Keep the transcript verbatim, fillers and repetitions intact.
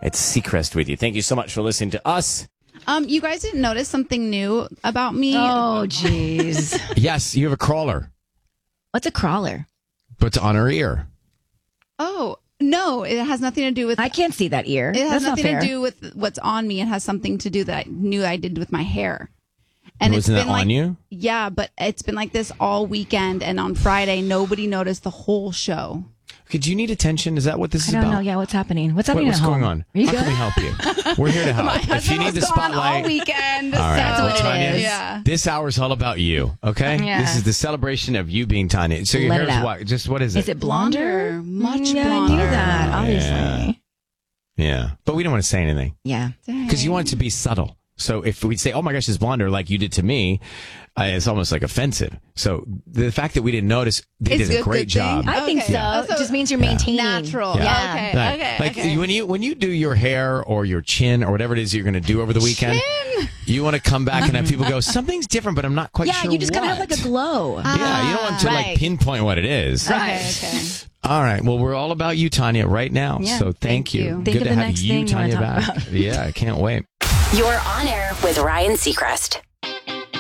It's Seacrest with you. Thank you so much for listening to us. Um, you guys didn't notice something new about me? Oh, jeez. Yes, you have a crawler. What's a crawler? But on her ear. Oh, no, it has nothing to do with... I can't see that ear. It has That's not nothing fair. to do with what's on me. It has something to do that I knew I did with my hair. And Wasn't it's that been on like, you? Yeah, but it's been like this all weekend. And on Friday, nobody noticed the whole show. Okay, do you need attention? Is that what this I is don't about? know. Yeah, what's happening? What's What- happening what's at home? going on? Are you How good? can we help you? We're here to help. My If you husband need the was gone spotlight, all weekend. all right, so- That's what it Tanya, is. Yeah. this hour is all about you. Okay, Yeah. this is the celebration of you being Tanya. So your Let it hair's out. what? Just what is it? Is it blonder? Blonder. Much yeah, blonder. I knew that, Yeah. obviously. Yeah, but we don't want to say anything Yeah. because you want it to be subtle. So if we say, "Oh my gosh, it's blonder," like you did to me, uh, it's almost like offensive. So the fact that we didn't notice, they It's did a a great good thing. job. I think Okay. so. Yeah. It just means you're Yeah. maintaining. Natural. Yeah. Okay. Right. Okay. Like okay. when you when you do your hair or your chin or whatever it is you're going to do over the weekend, Chin? you want to come back and have people go, something's different, but I'm not quite Yeah, sure you just what. gotta have like a glow. Yeah, you don't want to like right. pinpoint what it is. Okay. Okay. All right. Well, we're all about you, Tanya, right now. Yeah. So thank, Thank you. you. Think Good of to the have next you, thing you wanna Tanya, talk back. about. Yeah, I can't wait. You're on air with Ryan Seacrest.